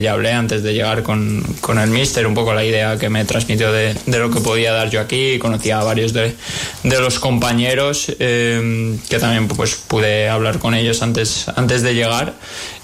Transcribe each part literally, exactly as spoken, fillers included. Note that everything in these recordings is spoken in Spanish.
Ya hablé antes de llegar con, con el míster, un poco la idea que me transmitió de, de lo que podía dar yo aquí. Conocía a varios de, de los compañeros eh, que también pues pude hablar con ellos antes, antes de llegar.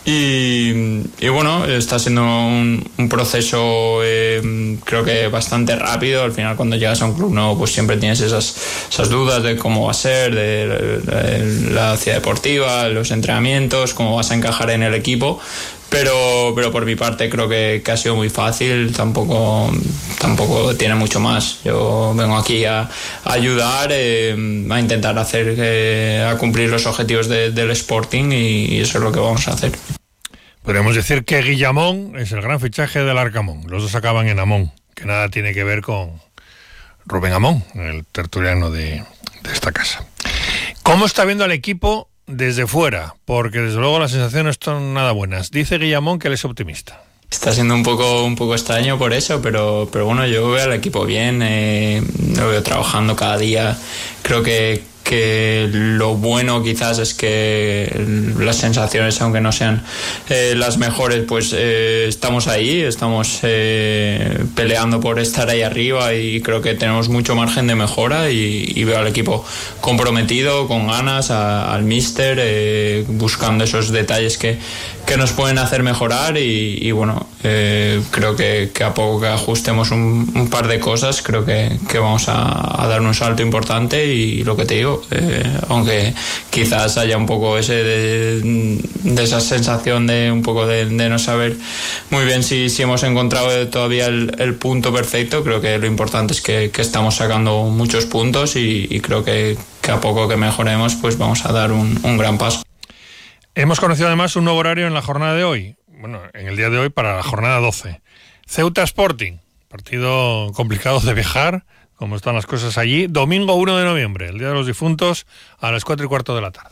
Y, y bueno, está siendo un, un proceso eh, creo que bastante rápido. Al final, cuando llegas a un club nuevo, pues siempre tienes esas, esas dudas de cómo va a ser, de, de, de la ciudad deportiva, los entrenamientos, cómo vas a encajar en el equipo. Pero, pero por mi parte creo que, que ha sido muy fácil, tampoco, tampoco tiene mucho más. Yo vengo aquí a, a ayudar, eh, a intentar hacer, eh, a cumplir los objetivos de, del Sporting y, y eso es lo que vamos a hacer. Podríamos decir que Guillamón es el gran fichaje del Arcamón. Los dos acaban en Amón, que nada tiene que ver con Rubén Amón, el tertuliano de, de esta casa. ¿Cómo está viendo al equipo desde fuera? Porque desde luego las sensaciones son nada buenas. Dice Guillamón que él es optimista. Está siendo un poco un poco extraño por eso, pero, pero bueno, yo veo al equipo bien, eh, lo veo trabajando cada día. Creo que, que lo bueno quizás es que las sensaciones, aunque no sean eh, las mejores, pues eh, estamos ahí, estamos eh, peleando por estar ahí arriba y creo que tenemos mucho margen de mejora y, y veo al equipo comprometido, con ganas, a, al míster, eh, buscando esos detalles que, que nos pueden hacer mejorar y, y bueno, eh, creo que, que a poco que ajustemos un, un par de cosas, creo que, que vamos a, a dar un salto importante y lo que te digo, Eh, aunque quizás haya un poco ese de, de esa sensación de un poco de, de no saber muy bien si, si hemos encontrado todavía el, el punto perfecto. Creo que lo importante es que, que estamos sacando muchos puntos y, y creo que, que a poco que mejoremos pues vamos a dar un, un gran paso. Hemos conocido además un nuevo horario en la jornada de hoy, bueno, en el día de hoy para la jornada doce. Ceuta Sporting, partido complicado de viajar, como están las cosas allí. Domingo uno de noviembre, el Día de los Difuntos, a las cuatro y cuarto de la tarde.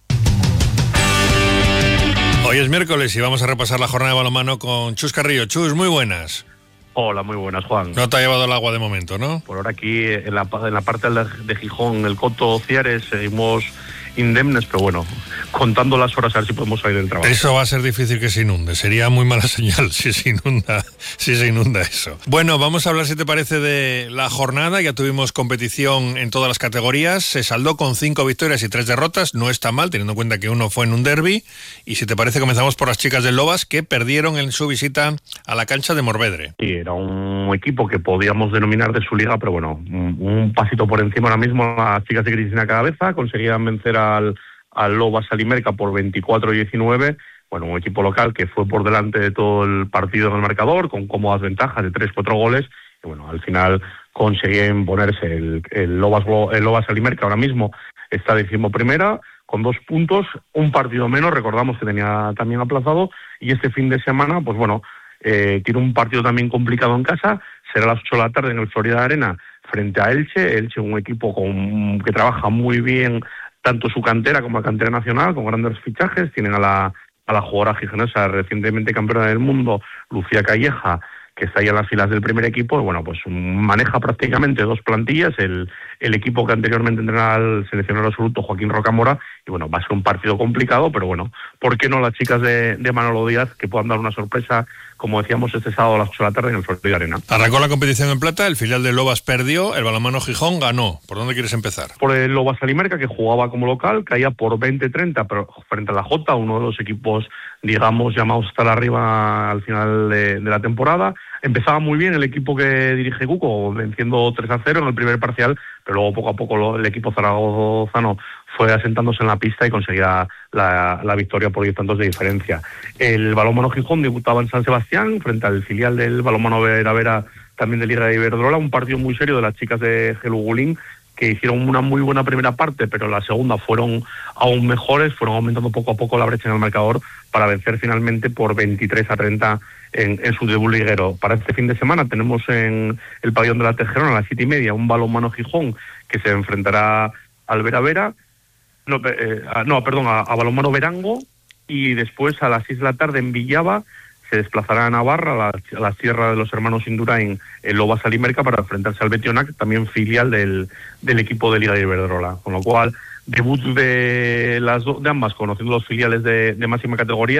Hoy es miércoles y vamos a repasar la jornada de balonmano con Chus Carrillo. Chus, muy buenas. Hola, muy buenas, Juan. No te ha llevado el agua de momento, ¿no? Por ahora aquí, en la, en la parte de Gijón, el Coto Ciares, seguimos indemnes, pero bueno, contando las horas a ver si podemos salir del trabajo. Eso va a ser difícil que se inunde, sería muy mala señal si se inunda, si se inunda eso. Bueno, vamos a hablar, si te parece, de la jornada. Ya tuvimos competición en todas las categorías, se saldó con cinco victorias y tres derrotas, no está mal, teniendo en cuenta que uno fue en un derbi. Y si te parece, comenzamos por las chicas del Lobas, que perdieron en su visita a la cancha de Morvedre. Sí, era un equipo que podíamos denominar de su liga, pero bueno, un, un pasito por encima ahora mismo. Las chicas de Cristina Cabeza conseguían vencer al, al Lobas Alimerca por veinticuatro a diecinueve. Bueno, un equipo local que fue por delante de todo el partido en el marcador, con cómodas ventajas de tres cuatro goles. Y bueno, al final conseguían ponerse el, el Lobas, el Lobas Alimerca ahora mismo está decimoprimera, con dos puntos, un partido menos, recordamos que tenía también aplazado, y este fin de semana, pues bueno, eh, tiene un partido también complicado en casa, será a las ocho de la tarde en el Florida Arena frente a Elche. Elche, un equipo con, que trabaja muy bien tanto su cantera como la cantera nacional, con grandes fichajes. Tienen a la, a la jugadora gijonesa recientemente campeona del mundo, Lucía Calleja, que está ahí en las filas del primer equipo. Y bueno, pues maneja prácticamente dos plantillas, el, el equipo que anteriormente entrenaba al seleccionador absoluto, Joaquín Rocamora. Y bueno, va a ser un partido complicado, pero bueno, ¿por qué no las chicas de, de Manolo Díaz, que puedan dar una sorpresa, como decíamos, este sábado a las ocho de la tarde en el Florida Arena? Arrancó la competición en plata, el filial de Lobas perdió, el balonmano Gijón ganó. ¿Por dónde quieres empezar? Por el Lobas Alimerca, que jugaba como local, caía por veinte treinta, pero frente a la Jota, uno de los equipos, digamos, llamados a estar arriba al final de, de la temporada. Empezaba muy bien el equipo que dirige Cuco, venciendo tres a cero en el primer parcial, pero luego poco a poco lo, el equipo zaragozano fue asentándose en la pista y conseguía la, la victoria por diez tantos de diferencia. El balonmano Gijón debutaba en San Sebastián frente al filial del balonmano Vera Vera, también de Liga de Iberdrola, un partido muy serio de las chicas de Gelugulín, que hicieron una muy buena primera parte, pero la segunda fueron aún mejores, fueron aumentando poco a poco la brecha en el marcador para vencer finalmente por veintitrés a treinta en, en su debut liguero. Para este fin de semana tenemos en el pabellón de la Tejerona a las siete y media un balonmano Gijón que se enfrentará al Vera Vera, no, eh, no perdón, a, a balonmano Verango, y después a las seis de la tarde en Villava se desplazará a Navarra, a la, a la sierra de los hermanos Indurain, en Lobas Alimerca, para enfrentarse al Betionac, también filial del, del equipo de Liga de Iberdrola. Con lo cual, debut de las do, de ambas, conociendo los filiales de, de máxima categoría,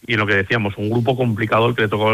y en lo que decíamos, un grupo complicado el que le tocó